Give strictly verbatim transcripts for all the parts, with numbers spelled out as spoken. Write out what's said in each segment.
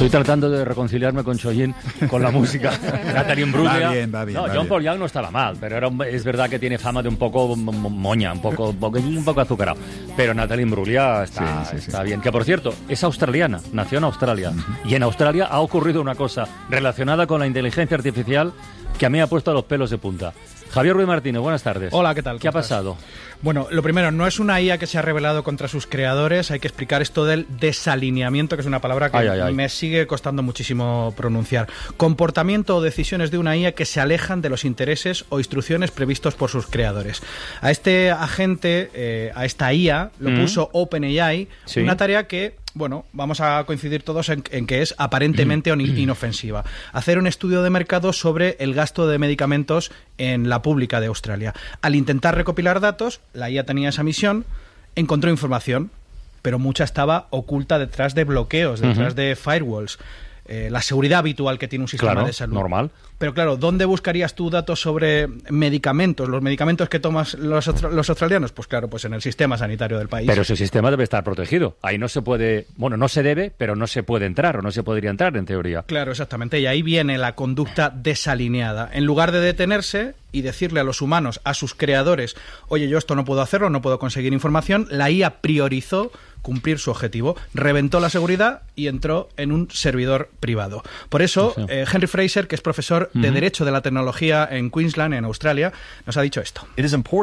Estoy tratando de reconciliarme con Choyin, con la música. Natalie Imbruglia. Va bien, va bien. No, va John bien. Paul Young no estaba mal, pero era un, es verdad que tiene fama de un poco moña, un poco, un poco azucarado. Pero Natalie Imbruglia está, Sí, sí, está sí. bien. Que por cierto, es australiana, nació en Australia. Uh-huh. Y en Australia ha ocurrido una cosa relacionada con la inteligencia artificial que a mí ha puesto los pelos de punta. Javier Ruiz Martínez, buenas tardes. Hola, ¿qué tal? ¿Qué ha estás? pasado? Bueno, lo primero, no es una I A que se ha rebelado contra sus creadores, hay que explicar esto del desalineamiento, que es una palabra que ay, ay, ay. me sigue costando muchísimo pronunciar. Comportamiento o decisiones de una I A que se alejan de los intereses o instrucciones previstos por sus creadores. A este agente, eh, a esta I A, lo mm. puso OpenAI, sí. Una tarea que... Bueno, vamos a coincidir todos en, en que es aparentemente inofensiva. Hacer un estudio de mercado sobre el gasto de medicamentos en la pública de Australia. Al intentar recopilar datos, la I A tenía esa misión, encontró información, pero mucha estaba oculta detrás de bloqueos, detrás uh-huh. de firewalls. Eh, la seguridad habitual que tiene un sistema claro, de salud. Normal. Pero claro, ¿dónde buscarías tú datos sobre medicamentos? ¿Los medicamentos que tomas los, los australianos? Pues claro, pues en el sistema sanitario del país. Pero ese sistema debe estar protegido. Ahí no se puede... Bueno, no se debe, pero no se puede entrar o no se podría entrar, en teoría. Claro, exactamente. Y ahí viene la conducta desalineada. En lugar de detenerse y decirle a los humanos, a sus creadores, oye, yo esto no puedo hacerlo, no puedo conseguir información, la I A priorizó cumplir su objetivo, reventó la seguridad y entró en un servidor privado. Por eso, sí, sí. Eh, Henry Fraser, que es profesor de uh-huh. Derecho de la Tecnología en Queensland, en Australia, nos ha dicho esto.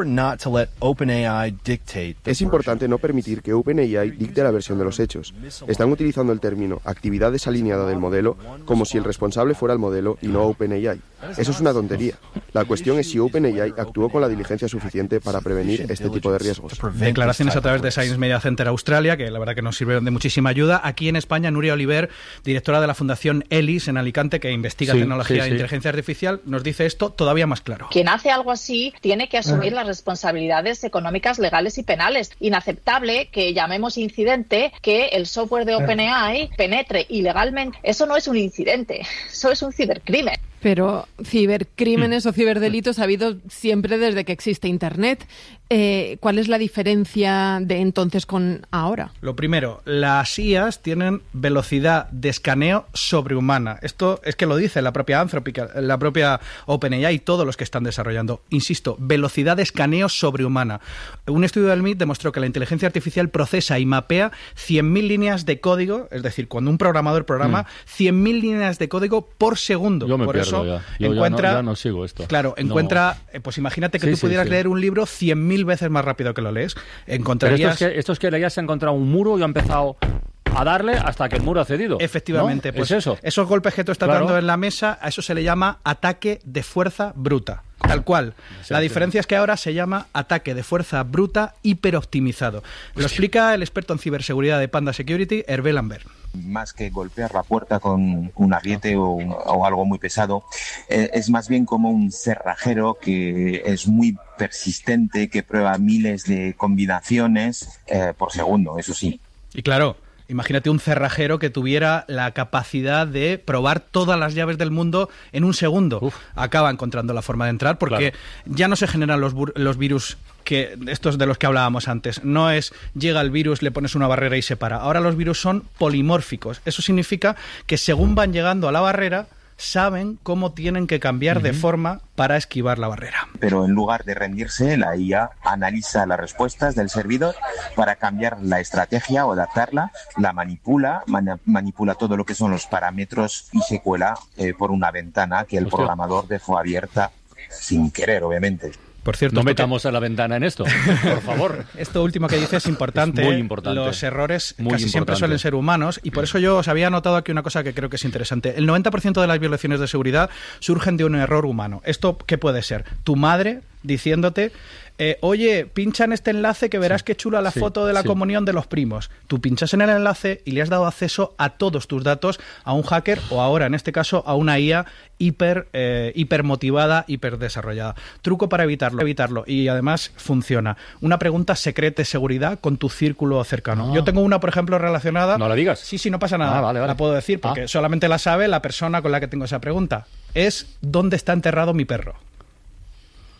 Es importante no permitir que OpenAI dicte la versión de los hechos. Están utilizando el término actividad desalineada del modelo como si el responsable fuera el modelo y no OpenAI. Eso es una tontería. La cuestión es si OpenAI actuó con la diligencia suficiente para prevenir este tipo de riesgos. Declaraciones a través de Science Media Center Australia, que la verdad que nos sirvieron de muchísima ayuda. Aquí en España, Nuria Oliver, directora de la Fundación ELIS en Alicante, que investiga sí, tecnología sí, e inteligencia sí. artificial, nos dice esto todavía más claro. Quien hace algo así tiene que asumir las responsabilidades económicas, legales y penales. Inaceptable que llamemos incidente que el software de OpenAI penetre ilegalmente. Eso no es un incidente, eso es un cibercrimen. Pero cibercrímenes mm. o ciberdelitos ha habido siempre desde que existe Internet. Eh, ¿Cuál es la diferencia de entonces con ahora? Lo primero, las I As tienen velocidad de escaneo sobrehumana. Esto es que lo dice la propia Anthropic, la propia OpenAI y todos los que están desarrollando. Insisto, velocidad de escaneo sobrehumana. Un estudio del M I T demostró que la inteligencia artificial procesa y mapea cien mil líneas de código, es decir, cuando un programador programa, mm. cien mil líneas de código por segundo. Yo me por pierdo eso ya. Yo encuentra, ya, no, ya no sigo esto. Claro, encuentra, no. pues imagínate que sí, tú pudieras sí, sí. leer un libro cien mil veces más rápido que lo lees. Encontrarías... Pero esto es que, esto es que ya se ha encontrado un muro y ha empezado a darle hasta que el muro ha cedido. Efectivamente, ¿no? pues ¿Es eso? Esos golpes que tú estás claro. dando en la mesa, a eso se le llama ataque de fuerza bruta. Tal cual. Exacto. La diferencia es que ahora se llama ataque de fuerza bruta hiperoptimizado. Lo explica el experto en ciberseguridad de Panda Security, Hervé Lambert. Más que golpear la puerta con un ariete o, un, o algo muy pesado, eh, es más bien como un cerrajero que es muy persistente, que prueba miles de combinaciones eh, por segundo, eso sí. Y claro, imagínate un cerrajero que tuviera la capacidad de probar todas las llaves del mundo en un segundo. Uf. Acaba encontrando la forma de entrar porque claro. ya no se generan los, los virus que estos de los que hablábamos antes. No es llega el virus, le pones una barrera y se para. Ahora los virus son polimórficos. Eso significa que según van llegando a la barrera, saben cómo tienen que cambiar uh-huh. de forma para esquivar la barrera. Pero en lugar de rendirse, la I A analiza las respuestas del servidor para cambiar la estrategia o adaptarla, la manipula, man- manipula todo lo que son los parámetros y se cuela eh, por una ventana que el Hostia. programador dejó abierta sin querer, obviamente. Por cierto, no metamos que... a la ventana en esto, por favor. Esto último que dice es importante. Es muy importante. Los errores muy casi importante. siempre suelen ser humanos y por eso yo os había anotado aquí una cosa que creo que es interesante. El noventa por ciento de las violaciones de seguridad surgen de un error humano. ¿Esto qué puede ser? Tu madre diciéndote... Eh, oye, pincha en este enlace que verás sí, qué chula la sí, foto de la sí. comunión de los primos. Tú pinchas en el enlace y le has dado acceso a todos tus datos a un hacker o ahora, en este caso, a una I A hiper, eh, hiper motivada, hiper desarrollada. Truco para evitarlo, evitarlo y además funciona. Una pregunta secreta de seguridad con tu círculo cercano. Ah. Yo tengo una, por ejemplo, relacionada... ¿No la digas? Sí, sí, no pasa nada. Ah, vale, vale. La puedo decir porque ah. solamente la sabe la persona con la que tengo esa pregunta. Es ¿dónde está enterrado mi perro?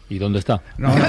¿Y dónde está? No, no,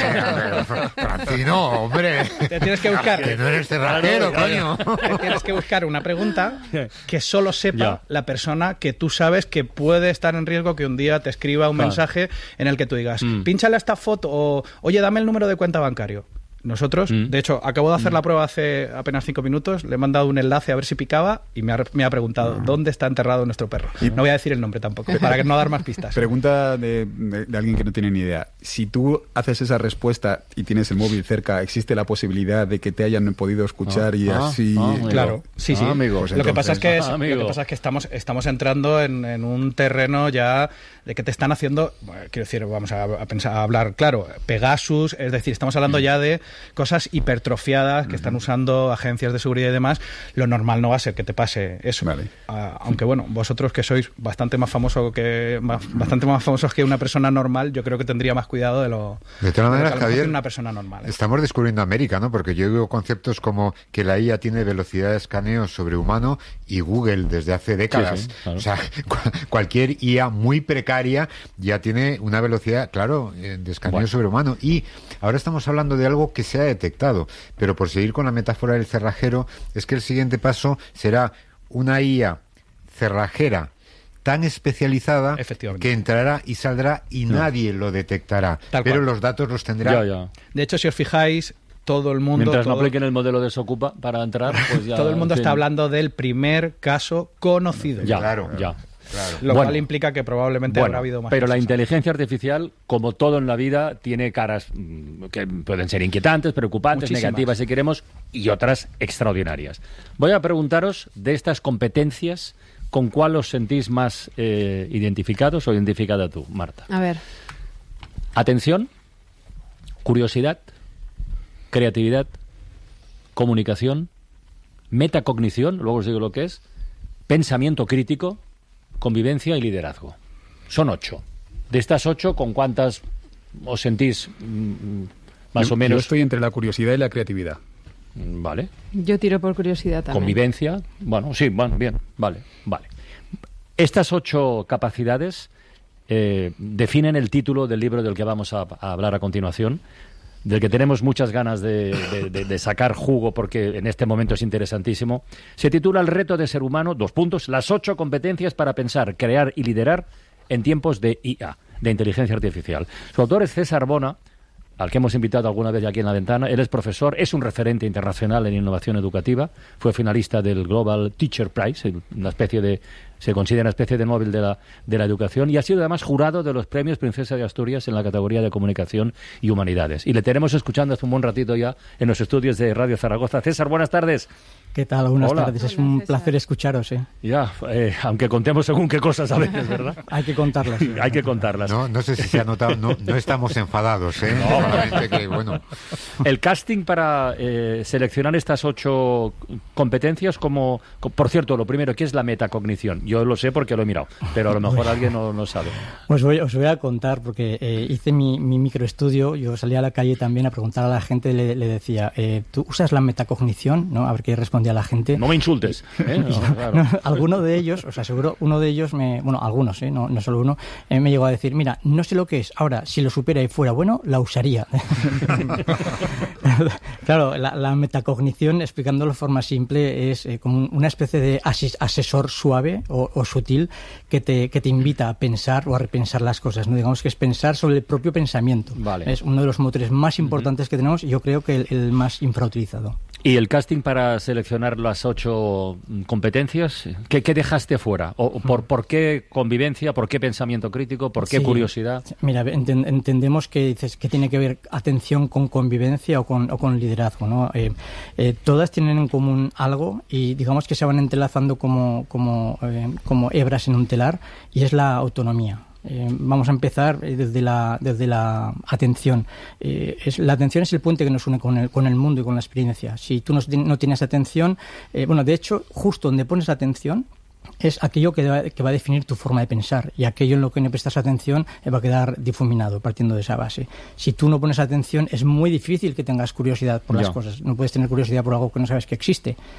no, Francino, hombre. Te tienes que buscar. Que no eres cerrajero, coño. Te tienes que buscar una pregunta que solo sepa Ya. la persona que tú sabes que puede estar en riesgo que un día te escriba un Claro. mensaje en el que tú digas, Mm. pínchale a esta foto o, oye, dame el número de cuenta bancario. Nosotros, Mm. de hecho, acabo de hacer la prueba hace apenas cinco minutos, le he mandado un enlace a ver si picaba y me ha, me ha preguntado dónde está enterrado nuestro perro. No voy a decir el nombre tampoco, para no dar más pistas. Pregunta de, de- de alguien que no tiene ni idea. Si tú haces esa respuesta y tienes el móvil cerca, ¿existe la posibilidad de que te hayan podido escuchar y Ah, así? ah, amigo. Claro, sí, sí. Ah, amigo. Pues lo que pasa es que, es- Ah, lo amigo. que pasa es que estamos, estamos entrando en, en un terreno ya de que te están haciendo, bueno, quiero decir, vamos a, a pensar, a hablar claro, Pegasus, es decir, estamos hablando ya de cosas hipertrofiadas que están usando agencias de seguridad y demás. Lo normal no va a ser que te pase eso. Vale. Ah, aunque bueno, vosotros que sois bastante más famoso que más- bastante más famosos que una persona normal, yo creo que tendría más cuidado de lo, De todas de lo que maneras, a lo mejor Javier, tiene una persona normal. ¿eh? estamos descubriendo América, ¿no? Porque yo digo conceptos como que la I A tiene velocidad de escaneo sobrehumano y Google desde hace décadas. Sí, sí, claro. O sea, cu- cualquier I A muy precaria ya tiene una velocidad, claro, eh, de escaneo Bueno. sobrehumano. Y ahora estamos hablando de algo que se ha detectado. Pero por seguir con la metáfora del cerrajero, es que el siguiente paso será una I A cerrajera tan especializada Efectivamente. que entrará y saldrá y nadie lo detectará. Tal Pero cual. los datos los tendrá. Ya, ya. De hecho, si os fijáis, todo el mundo... Mientras no todo- apliquen el modelo Desocupa para entrar, pues ya... todo el mundo en fin. está hablando del primer caso conocido. Ya, Claro, ya. Lo Bueno. cual implica que probablemente Bueno, habrá habido más pero la casos. inteligencia artificial, como todo en la vida, tiene caras mm, que pueden ser inquietantes, preocupantes, Muchísimas. negativas si queremos, y otras extraordinarias. Voy a preguntaros de estas competencias, ¿con cuál os sentís más eh, identificados o identificada tú, Marta? A ver, Atención, curiosidad, creatividad, comunicación, metacognición, luego os digo lo que es, pensamiento crítico, convivencia y liderazgo. Son ocho. De estas ocho, ¿con cuántas os sentís mm, más Yo- o menos? Yo estoy entre la curiosidad y la creatividad. Mm, Vale. yo tiro por curiosidad también. Convivencia. Bueno, sí, bueno, bien. Vale, vale. Estas ocho capacidades eh, definen el título del libro del que vamos a, a hablar a continuación, del que tenemos muchas ganas de, de- de- de sacar jugo porque en este momento es interesantísimo. Se titula El reto de ser humano, dos puntos, las ocho competencias para pensar, crear y liderar en tiempos de I A, de inteligencia artificial. Su autor es César Bona, al que hemos invitado alguna vez ya aquí en La Ventana. Él es profesor, es un referente internacional en innovación educativa, fue finalista del Global Teacher Prize, una especie de, se considera una especie de Nobel de la, de la educación, y ha sido además jurado de los premios Princesa de Asturias en la categoría de comunicación y humanidades. Y le tenemos escuchando hace un buen ratito ya en los estudios de Radio Zaragoza. César, buenas tardes. ¿Qué tal? Buenas Hola. tardes. Es Hola, un César. placer escucharos. ¿eh? Ya, eh, aunque contemos según qué cosas a veces, ¿verdad? Hay que contarlas. ¿eh? Hay que contarlas. No, no sé si se ha notado, no, no estamos enfadados, ¿eh? Solamente que, bueno, El casting para eh, seleccionar estas ocho competencias, como, co- por cierto, lo primero, ¿qué es la metacognición? Yo lo sé porque lo he mirado, pero a lo mejor alguien no, no sabe. Pues voy- os voy a contar, porque eh, hice mi, mi microestudio, yo salí a la calle también a preguntar a la gente, le, le decía, eh, ¿tú usas la metacognición? ¿No? A ver qué respondía la gente. No me insultes. ¿eh? No, claro. No, alguno de ellos, os aseguro, uno de ellos, me, bueno, algunos, ¿eh? no, no solo uno, eh, me llegó a decir, mira, no sé lo que es, ahora, si lo supiera y fuera bueno, la usaría. Claro, la, la metacognición, explicándolo de forma simple, es eh, como un- una especie de asis- asesor suave o, o sutil que te, que te invita a pensar o a repensar las cosas, ¿no? Digamos que es pensar sobre el propio pensamiento. Vale. Es uno de los motores más importantes que tenemos y yo creo que el, el más infrautilizado. ¿Y el casting para seleccionar las ocho mm, competencias? ¿Qué, qué dejaste fuera? ¿O o por, por qué convivencia? ¿Por qué pensamiento crítico? ¿Por qué Sí. curiosidad? Mira, enten- entendemos que dices que tiene que ver atención con convivencia o con, o con liderazgo, ¿no? Eh, eh, todas tienen en común algo y digamos que se van entrelazando como, como, eh, como hebras en un telar y es la autonomía. Eh, vamos a empezar eh, desde la, desde la atención. Eh, es, la atención es el puente que nos une con el, con el mundo y con la experiencia. Si tú no, no tienes atención, eh, bueno, de hecho, justo donde pones atención es aquello que va, que va a definir tu forma de pensar y aquello en lo que no prestas atención eh, va a quedar difuminado partiendo de esa base. Si tú no pones atención es muy difícil que tengas curiosidad por Ya. las cosas. No puedes tener curiosidad por algo que no sabes que existe.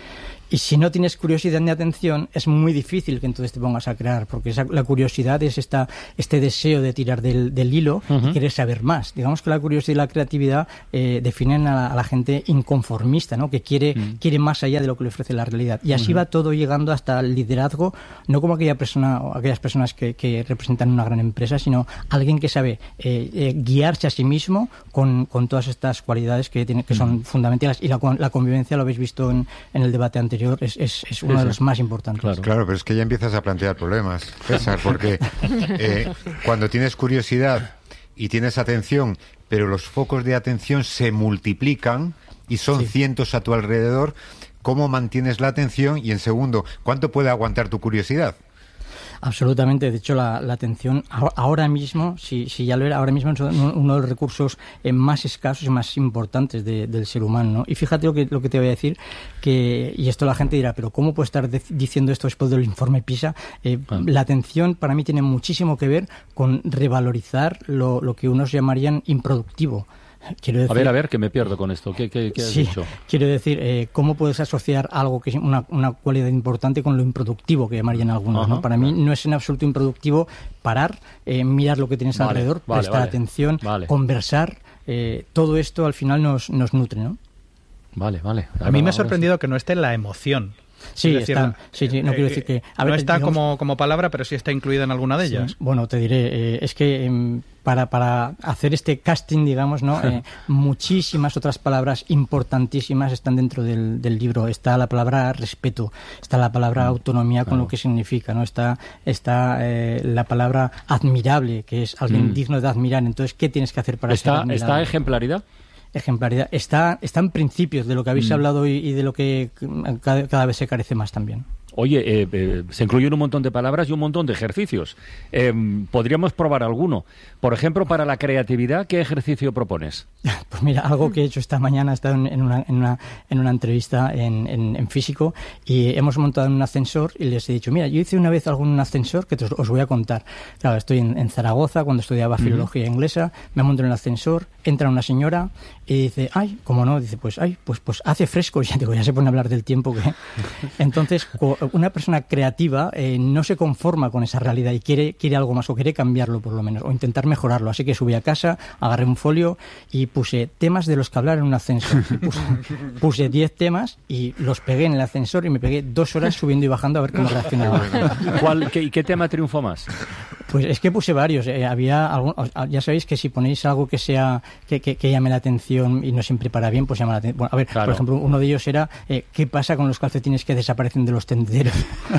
Y si no tienes curiosidad ni atención, es muy difícil que entonces te pongas a crear, porque esa, la curiosidad es esta, este deseo de tirar del, del hilo uh-huh. y querer saber más. Digamos que la curiosidad y la creatividad eh, definen a la, a la gente inconformista, ¿no? Que quiere, uh-huh. quiere más allá de lo que le ofrece la realidad. Y así uh-huh. va todo llegando hasta el liderazgo, no como aquella persona o aquellas personas que, que representan una gran empresa, sino alguien que sabe eh, eh, guiarse a sí mismo con, con todas estas cualidades que, tiene, que son uh-huh. fundamentales. Y la, la convivencia, lo habéis visto en, en el debate anterior, Es, es, es uno sí, sí. de los más importantes. Claro. claro, pero es que ya empiezas a plantear problemas, César, porque eh, cuando tienes curiosidad y tienes atención, pero los focos de atención se multiplican y son sí. cientos a tu alrededor, ¿cómo mantienes la atención? Y en segundo, ¿cuánto puede aguantar tu curiosidad? Absolutamente. De hecho, la, la atención ahora mismo, si, si ya lo era, ahora mismo es uno de los recursos eh, más escasos y más importantes de, del ser humano, ¿no? Y fíjate lo que, lo que te voy a decir, que y esto la gente dirá, pero ¿cómo puedo estar de, diciendo esto después del informe PISA? Eh, ah. La atención para mí tiene muchísimo que ver con revalorizar lo, lo que unos llamarían improductivo. Quiero decir, a ver, a ver, que me pierdo con esto. ¿Qué, qué, qué has sí, dicho? Quiero decir, eh, ¿cómo puedes asociar algo que es una, una cualidad importante con lo improductivo que llamarían algunos? Ajá, ¿no? Para claro. mí no es en absoluto improductivo parar, eh, mirar lo que tienes vale, alrededor, vale, prestar vale, atención, vale. conversar. Eh, todo esto al final nos, nos nutre, ¿no? Vale, vale. A mí me ha sorprendido sí. que no esté la emoción. Sí, decir, está, sí, sí, no eh, quiero decir que... A no ver, está digamos, como, como palabra, pero sí está incluida en alguna de ellas. Sí, bueno, te diré, eh, es que eh, para, para hacer este casting, digamos, ¿no? Eh, muchísimas otras palabras importantísimas están dentro del, del libro. Está la palabra respeto, está la palabra autonomía con claro. lo que significa, ¿no? Está, está eh, la palabra admirable, que es alguien mm. digno de admirar. Entonces, ¿qué tienes que hacer para ¿Está, ser admirable? ¿Está ejemplaridad? Ejemplaridad. Está, está en principios de lo que habéis mm. hablado y, y de lo que cada, cada vez se carece más también. Oye, eh, eh, se incluyen un montón de palabras y un montón de ejercicios. Eh, ¿Podríamos probar alguno? Por ejemplo, para la creatividad, ¿qué ejercicio propones? Pues mira, algo que he hecho esta mañana, he estado en, en, una, en, una, en una entrevista en, en, en físico y hemos montado en un ascensor y les he dicho, mira, yo hice una vez algo en un ascensor que te os, os voy a contar. Claro, estoy en, en Zaragoza cuando estudiaba filología uh-huh. inglesa, me monto en el ascensor, entra una señora y dice, ay, ¿cómo no? Dice, pues, ay, pues, pues hace fresco. Y ya digo, ya se pone a hablar del tiempo que... Entonces, una persona creativa eh, no se conforma con esa realidad y quiere, quiere algo más o quiere cambiarlo por lo menos o intentar mejorarlo. Así que subí a casa, agarré un folio y puse temas de los que hablar en un ascensor. Puse, puse diez temas y los pegué en el ascensor y me pegué dos horas subiendo y bajando a ver cómo reaccionaba. ¿Cuál, qué, ¿Qué tema triunfó más? Pues es que puse varios. Eh, había algún, ya sabéis que si ponéis algo que sea que, que, que llame la atención y no siempre para bien, pues llama la atención. Bueno, a ver, claro. por ejemplo, uno de ellos era eh, ¿qué pasa con los calcetines que desaparecen de los tendederos?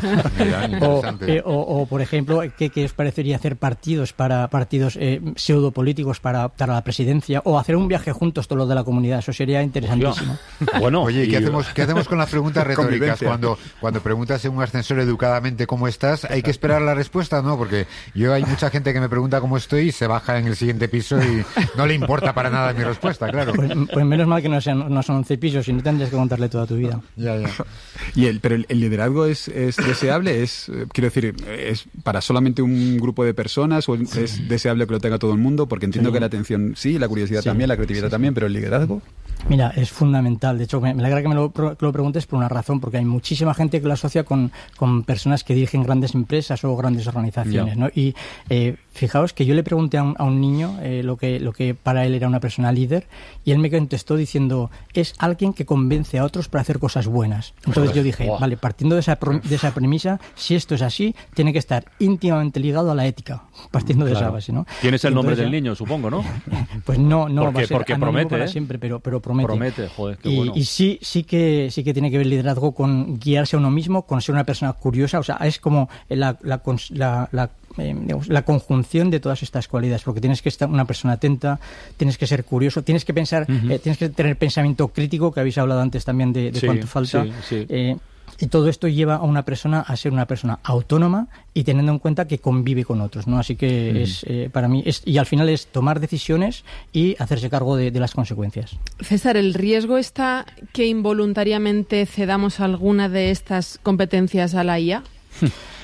o, eh, o, o, por ejemplo, ¿qué, qué os parecería hacer partidos para partidos eh, pseudopolíticos para optar a la presidencia o hacer un viaje juntos todos los de la comunidad? Eso sería interesantísimo. Bueno, oye, ¿qué, y... hacemos, ¿qué hacemos con las preguntas retóricas? Cuando, cuando preguntas en un ascensor educadamente cómo estás, ¿hay que esperar la respuesta? No, porque yo hay mucha gente que me pregunta cómo estoy y se baja en el siguiente piso y no le importa para nada mi respuesta, claro. Pues, pues menos mal que no, sean, no son once pisos y no tendrías que contarle toda tu vida. Ya, ya. Y el, pero el, el liderazgo es, es deseable, es eh, quiero decir, es para solamente un grupo de personas o es sí. deseable que lo tenga todo el mundo, porque entiendo sí. que la atención sí, la curiosidad sí. también, la creatividad sí, también, sí. pero el liderazgo. Mira, es fundamental. De hecho, me, me alegra que me lo, que lo preguntes por una razón, porque hay muchísima gente que lo asocia con, con personas que dirigen grandes empresas o grandes organizaciones, yeah. ¿no? Y eh, fijaos que yo le pregunté a un, a un niño eh, lo que lo que para él era una persona líder y él me contestó diciendo, es alguien que convence a otros para hacer cosas buenas. Entonces yo dije, wow. vale, partiendo de esa, de esa premisa, si esto es así, tiene que estar íntimamente ligado a la ética, partiendo claro. de esa base, ¿no? Tienes el y nombre entonces, del niño, supongo, ¿no? Pues no, no porque, va a ser porque promete, para ¿eh? siempre, pero, pero promete. Promete, joder, qué y, bueno. y sí, sí que sí que tiene que ver el liderazgo con guiarse a uno mismo, con ser una persona curiosa, o sea, es como la, la, la, la Eh, digamos, la conjunción de todas estas cualidades, porque tienes que estar una persona atenta, tienes que ser curioso, tienes que pensar, uh-huh. eh, tienes que tener pensamiento crítico, que habéis hablado antes también de, de sí, cuánto falta. Sí, sí. Eh, y todo esto lleva a una persona a ser una persona autónoma y teniendo en cuenta que convive con otros, ¿no? Así que uh-huh. es eh, para mí es, y al final es tomar decisiones y hacerse cargo de, de las consecuencias. César, ¿el riesgo está que involuntariamente cedamos alguna de estas competencias a la I A?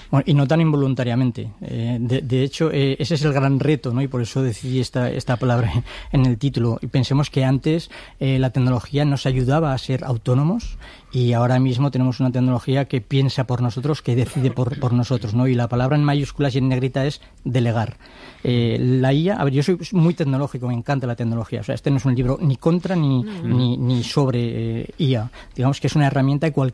Bueno, y no tan involuntariamente. Eh, de, de hecho, eh, ese es el gran reto, ¿no? Y por eso decidí esta, esta palabra en el título. Y pensemos que antes eh, la tecnología nos ayudaba a ser autónomos y ahora mismo tenemos una tecnología que piensa por nosotros, que decide por, por nosotros, ¿no? Y la palabra en mayúsculas y en negrita es delegar. Eh, la I A, a ver, yo soy muy tecnológico, me encanta la tecnología. O sea, este no es un libro ni contra ni, mm. ni, ni sobre eh, I A. Digamos que es una herramienta que cualquier